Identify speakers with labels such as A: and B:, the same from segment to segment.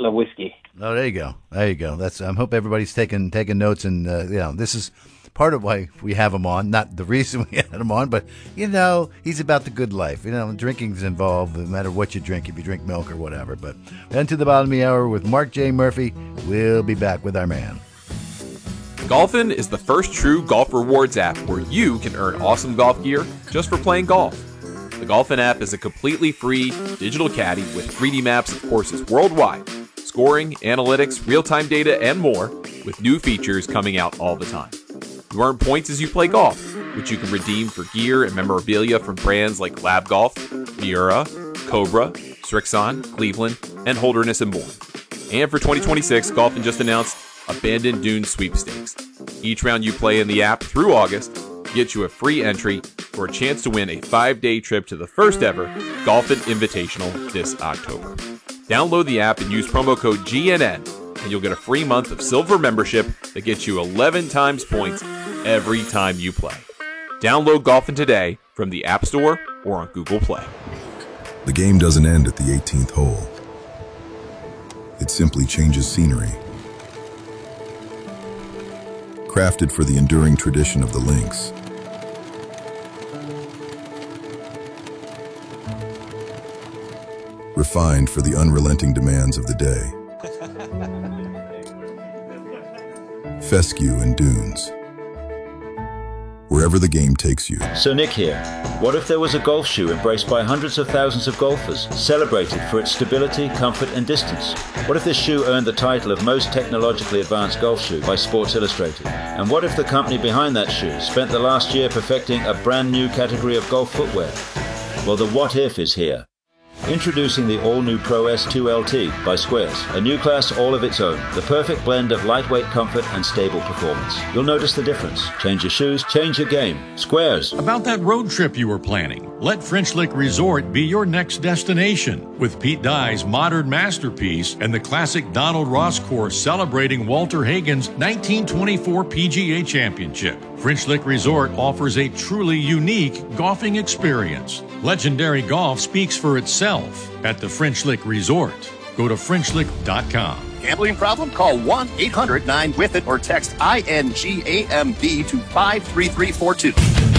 A: bottle of whiskey.
B: Oh, there you go. There you go. I hope everybody's taking notes, and this is part of why we have him on. Not the reason we had him on, but he's about the good life. Drinking's involved, no matter what you drink, if you drink milk or whatever. But into the bottom of the hour with Mark J. Murphy. We'll be back with our man.
C: Golfin is the first true golf rewards app where you can earn awesome golf gear just for playing golf. The Golfin app is a completely free digital caddy with 3D maps of courses worldwide, scoring, analytics, real-time data, and more, with new features coming out all the time. You earn points as you play golf, which you can redeem for gear and memorabilia from brands like Lab Golf, Miura, Cobra, Strixon, Cleveland, and Holderness and Bourne. And for 2026, Golfin just announced Abandoned Dunes Sweepstakes. Each round you play in the app through August gets you a free entry for a chance to win a 5-day trip to the first ever Golfin Invitational this October. Download the app and use promo code GNN, and you'll get a free month of silver membership that gets you 11 times points every time you play. Download Golfin today from the App Store or on Google Play.
D: The game doesn't end at the 18th hole. It simply changes scenery. Crafted for the enduring tradition of the links. Refined for the unrelenting demands of the day. Fescue and Dunes. Wherever the game takes you.
E: So Nick here. What if there was a golf shoe embraced by hundreds of thousands of golfers, celebrated for its stability, comfort and distance? What if this shoe earned the title of most technologically advanced golf shoe by Sports Illustrated? And what if the company behind that shoe spent the last year perfecting a brand new category of golf footwear? Well, the what if is here. Introducing the all-new Pro S2 LT by Squares, a new class all of its own, the perfect blend of lightweight comfort and stable performance. You'll notice the difference. Change your shoes, change your game. Squares.
F: About that road trip you were planning, let French Lick Resort be your next destination. With Pete Dye's modern masterpiece and the classic Donald Ross course celebrating Walter Hagen's 1924 PGA Championship, French Lick Resort offers a truly unique golfing experience. Legendary golf speaks for itself at the French Lick Resort. Go to FrenchLick.com.
G: Gambling problem? Call 1-800-9-WITH-IT or text INGAMB to 53342.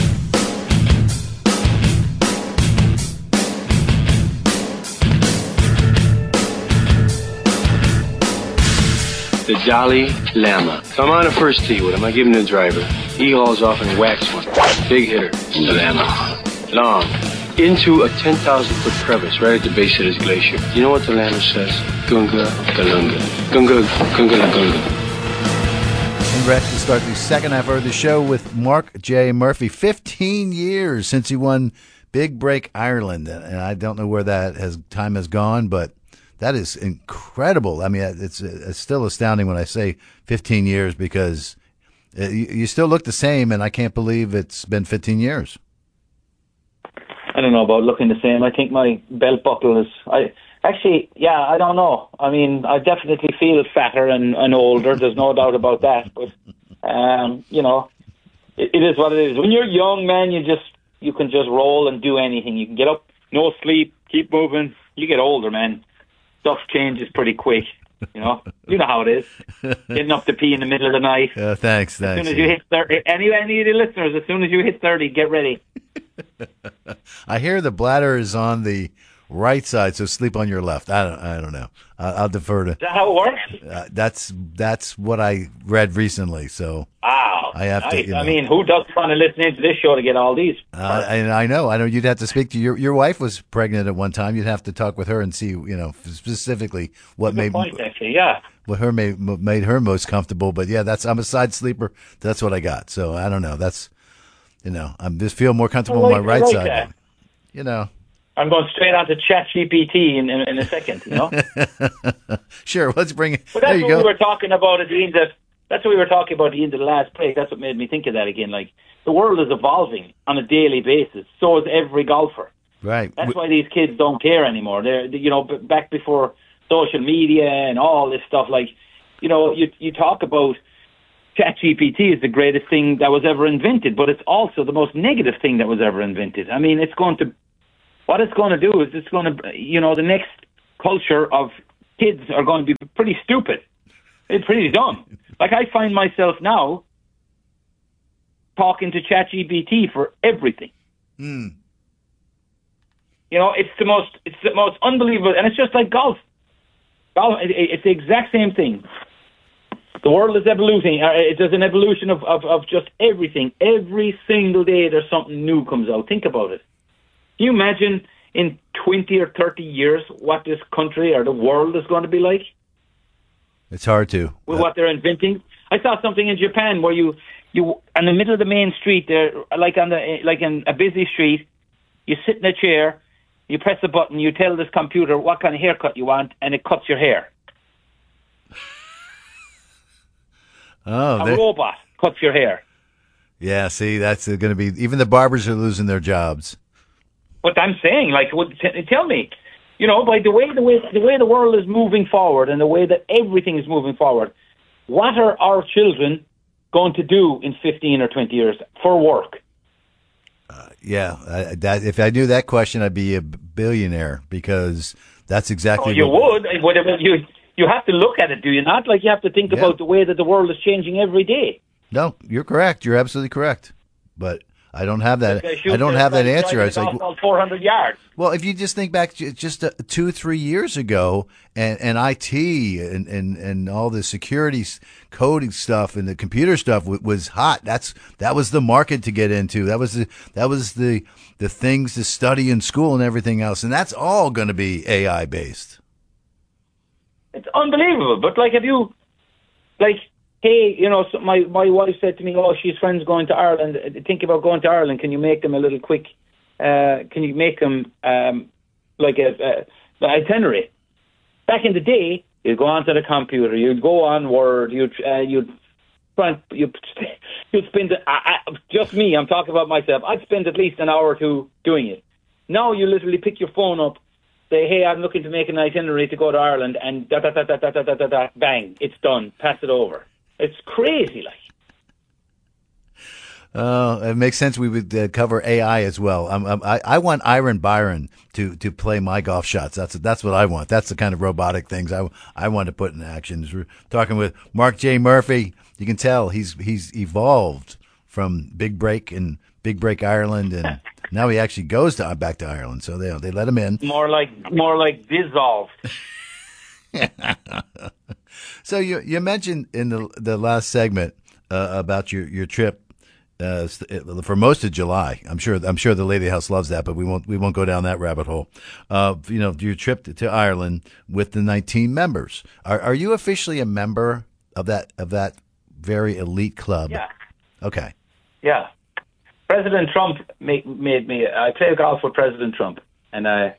H: The Dalai Lama. So I'm on the first tee with him. I give him the driver. He hauls off and whacks one. Big hitter. The Lama. Long. Into a 10,000-foot crevice right at the base of this glacier. You know what the Lama says? Gunga Galunga. Gunga Gunga Gunga.
B: Congrats to start the second half of the show with Mark J. Murphy. 15 years since he won Big Break Ireland. And I don't know where time has gone, but that is incredible. I mean, it's still astounding when I say 15 years because you still look the same, and I can't believe it's been 15 years.
A: I don't know about looking the same. I think my belt buckle is... I don't know. I mean, I definitely feel fatter and older. There's no doubt about that. But, it is what it is. When you're young, man, you can just roll and do anything. You can get up, no sleep, keep moving. You get older, man. Stuff changes pretty quick. You know how it is. Getting up to pee in the middle of the night.
B: Thanks.
A: As soon as you hit 30, any of the listeners, as soon as you hit 30, get ready.
B: I hear the bladder is on the right side, so sleep on your left. I don't know. I'll defer to.
A: Is that how it works?
B: That's what I read recently. So I have to.
A: I mean, who doesn't want to listen into this show to get all these?
B: And I know. You'd have to speak to your wife was pregnant at one time. You'd have to talk with her and see, specifically what made what made her most comfortable. But yeah, I'm a side sleeper. That's what I got. So I don't know. That's I'm just feel more comfortable on my right side.
A: I'm going straight on to ChatGPT in a second.
B: Sure. Let's bring it.
A: But that's what we were talking about at the end of. That's what we were talking about at the end of the last break. That's what made me think of that again. Like, the world is evolving on a daily basis. So is every golfer.
B: Right.
A: That's why these kids don't care anymore. They're, back before social media and all this stuff, like, you talk about ChatGPT is the greatest thing that was ever invented, but it's also the most negative thing that was ever invented. I mean, what it's going to do is it's going to, the next culture of kids are going to be pretty stupid. It's pretty dumb. Like, I find myself now talking to ChatGPT for everything.
B: Mm.
A: You know, it's the most unbelievable, and it's just like golf. Golf, it's the exact same thing. The world is evoluting. There's an evolution of just everything. Every single day there's something new comes out. Think about it. Can you imagine in 20 or 30 years what this country or the world is going to be like?
B: It's hard to.
A: With what they're inventing. I saw something in Japan where you in the middle of the main street there, like in a busy street, you sit in a chair, you press a button, you tell this computer what kind of haircut you want, and it cuts your hair.
B: Oh,
A: a robot cuts your hair.
B: Yeah, see, that's going to be, even the barbers are losing their jobs.
A: But I'm saying, like, tell me, you know, by the way the world is moving forward and the way that everything is moving forward, what are our children going to do in 15 or 20 years for work?
B: If I knew that question, I'd be a billionaire, because that's exactly.
A: Oh, you would. You have to look at it, do you not? Like, you have to think about the way that the world is changing every day.
B: No, you're correct. You're absolutely correct. But I don't have that. I don't have that answer. I was like,
A: 400 yards.
B: Well, if you just think back just 2-3 years ago, and IT and all the security coding stuff and the computer stuff was hot. That was the market to get into. That was the things to study in school and everything else. And that's all going to be AI based.
A: It's unbelievable. But like, hey, you know, so my wife said to me, oh, she's friends going to Ireland. Think about going to Ireland. Can you make them a little quick? Can you make them like a itinerary? Back in the day, you'd go onto the computer, you'd go on Word, you'd spend. Just me, I'm talking about myself. I'd spend at least an hour or two doing it. Now you literally pick your phone up, say, hey, I'm looking to make an itinerary to go to Ireland, and bang, it's done. Pass it over. It's crazy, like.
B: It makes sense. We would cover AI as well. I want Iron Byron to play my golf shots. That's what I want. That's the kind of robotic things I want to put in action. We're talking with Mark J. Murphy. You can tell he's evolved from Big Break Ireland, and now he actually goes back to Ireland. So they let him in.
A: More like dissolved.
B: So you mentioned in the last segment about your trip for most of July. I'm sure the Lady House loves that, but we won't go down that rabbit hole. Your trip to Ireland with the 19 members. Are you officially a member of that very elite club?
A: Yeah.
B: Okay.
A: Yeah. President Trump made me. I played golf with President Trump, and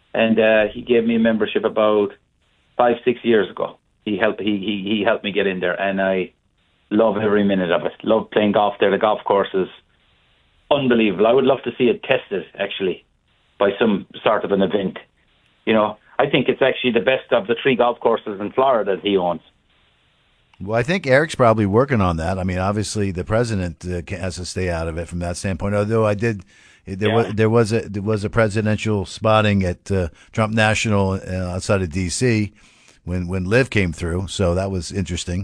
A: he gave me a membership about 5-6 years ago. He helped me get in there, and I love every minute of it. Love playing golf there. The golf course is unbelievable. I would love to see it tested, actually, by some sort of an event. You know, I think it's actually the best of the 3 golf courses in Florida that he owns.
B: Well, I think Eric's probably working on that. I mean, obviously, the president has to stay out of it from that standpoint. Although there was a presidential spotting at Trump National outside of D.C. when Liv came through, so that was interesting.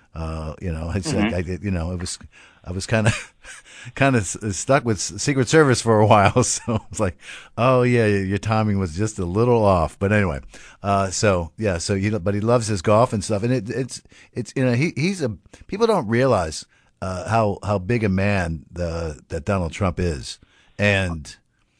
B: It's like I was kind of stuck with Secret Service for a while, so I was like, oh yeah, your timing was just a little off. But anyway, but he loves his golf and stuff, and it's he's people don't realize how big a man that Donald Trump is, and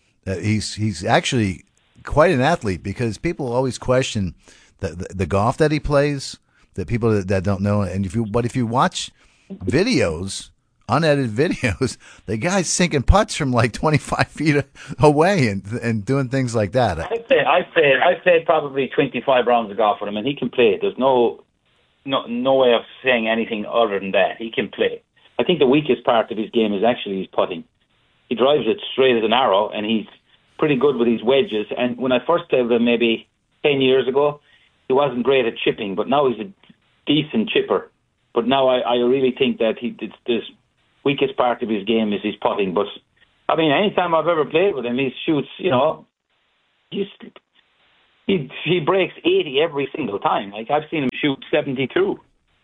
B: he's actually quite an athlete, because people always question the golf that he plays. That people that don't know, and if you watch videos, unedited videos, the guy's sinking putts from like 25 feet away and doing things like that.
A: I've played probably 25 rounds of golf with him, and he can play. There's no way of saying anything other than that. He can play. I think the weakest part of his game is actually his putting. He drives it straight as an arrow, and he's pretty good with his wedges. And when I first played with him maybe 10 years ago, he wasn't great at chipping, but now he's a decent chipper. But now I really think that the weakest part of his game is his putting. But I mean, anytime I've ever played with him, he shoots. You know, he's he breaks 80 every single time. Like, I've seen him shoot 72.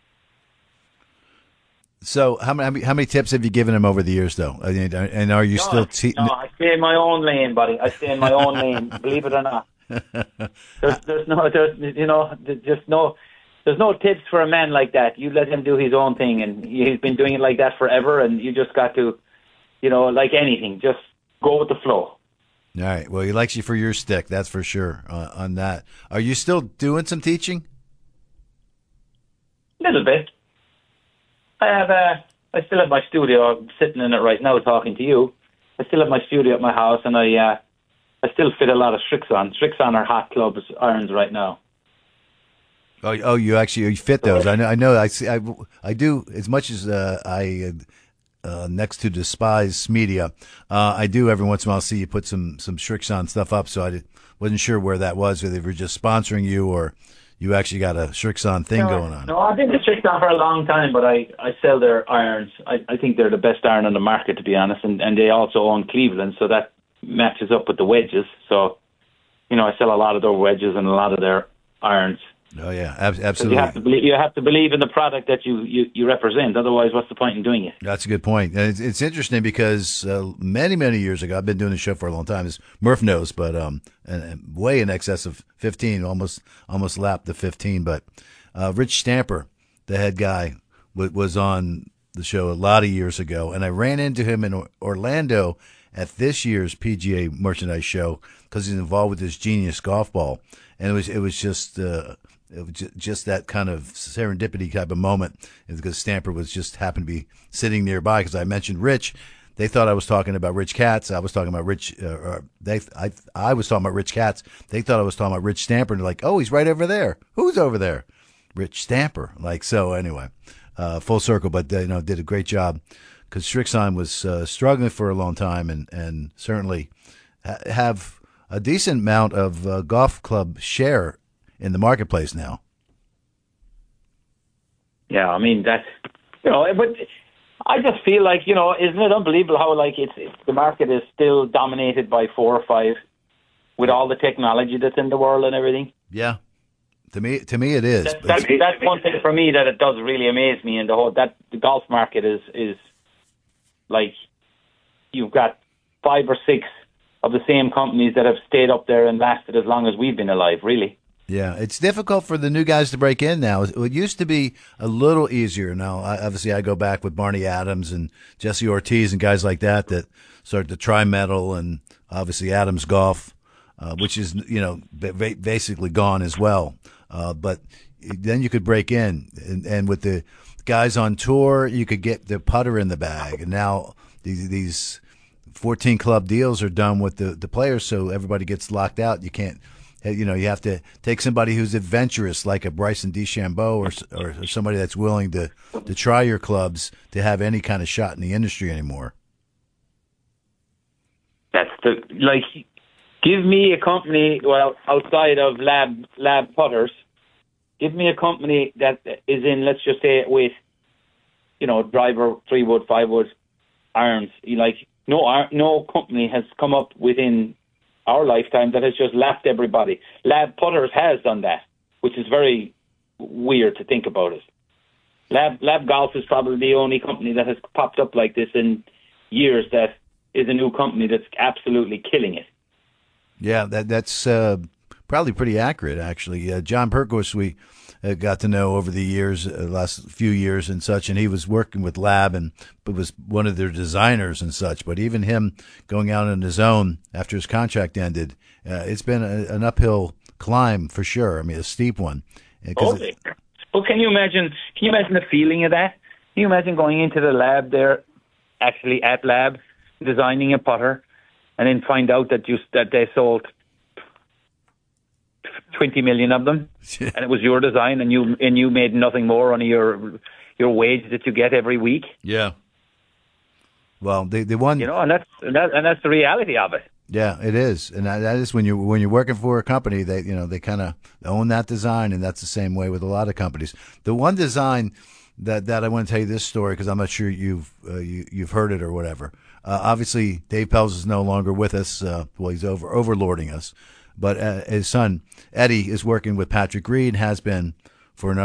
B: So how many tips have you given him over the years, though? I mean, and are you still?
A: No, I stay in my own lane, buddy. I stay in my own lane. Believe it or not. There's no tips for a man like that. You let him do his own thing, and he's been doing it like that forever. And you just got to, like anything, just go with the flow.
B: All right. Well, he likes you for your stick, that's for sure. On that, are you still doing some teaching?
A: A little bit. I still have my studio. I'm sitting in it right now, talking to you. I still have my studio at my house, and I still fit a lot of Srixon. Srixon are hot clubs irons right now.
B: Oh, you fit those. I know. I do as much as I next to despise media. I do every once in a while see you put some Srixon stuff up. So I wasn't sure where that was, whether they were just sponsoring you or you actually got a Srixon thing going on.
A: No, I've been to Srixon for a long time, but I sell their irons. I think they're the best iron on the market, to be honest, and they also own Cleveland, so that matches up with the wedges. So, I sell a lot of their wedges and a lot of their irons.
B: Oh yeah, absolutely.
A: You have to believe in the product that you represent. Otherwise, what's the point in doing it?
B: That's a good point. And it's interesting because many years ago, I've been doing the show for a long time, as Murph knows, but and way in excess of 15, almost lapped the 15. But Rich Stamper, the head guy, was on the show a lot of years ago, and I ran into him in Orlando at this year's PGA Merchandise Show because he's involved with this Genius golf ball, and it was just that kind of serendipity type of moment, because Stamper was just happened to be sitting nearby. Because I mentioned Rich, they thought I was talking about Rich Katz. I was talking about Rich. I was talking about Rich Katz. They thought I was talking about Rich Stamper, and they're like, "Oh, he's right over there. Who's over there?" Rich Stamper. Like, so. Anyway, full circle, but did a great job, because Srixon was struggling for a long time, and certainly have a decent amount of golf club share in the marketplace now.
A: Yeah, I mean, that's, but I just feel like, isn't it unbelievable how, like, the market is still dominated by 4 or 5 with all the technology that's in the world and everything?
B: Yeah. To me it is.
A: That's one thing for me that it does really amaze me, and the golf market is like, you've got 5 or 6 of the same companies that have stayed up there and lasted as long as we've been alive, really.
B: Yeah, it's difficult for the new guys to break in now. It used to be a little easier. Now, obviously, I go back with Barney Adams and Jesse Ortiz and guys like that started to try metal, and obviously Adams Golf, which is, basically gone as well. But then you could break in, and with the guys on tour, you could get the putter in the bag. And now these 14 club deals are done with the players, so everybody gets locked out. You can't. You have to take somebody who's adventurous, like a Bryson DeChambeau, or somebody that's willing to try your clubs to have any kind of shot in the industry anymore. That's
A: give me a company, outside of lab putters, give me a company that is in, let's just say, with, driver, 3-wood, 5-wood irons. No company has come up within our lifetime that has just lapped everybody. Lab Putters has done that, which is very weird to think about it. Lab Golf is probably the only company that has popped up like this in years that is a new company that's absolutely killing it.
B: Yeah, that's probably pretty accurate, actually. John Perkos, we got to know over the years, last few years and such, and he was working with Lab and was one of their designers and such. But even him going out on his own after his contract ended, it's been an uphill climb for sure. I mean, a steep one.
A: Okay. Well, can you imagine the feeling of that? Can you imagine going into the lab there, actually at Lab, designing a putter, and then find out that they sold 20 million of them, and it was your design, and you made nothing more on your wage that you get every week?
B: Yeah. Well, they won.
A: And that's the reality of it.
B: Yeah, it is, and that is when you're working for a company, they kind of own that design, and that's the same way with a lot of companies. The one design that I want to tell you this story, because I'm not sure you've heard it or whatever. Obviously, Dave Pelz is no longer with us. He's overlording us. But his son, Eddie, is working with Patrick Reed, has been for a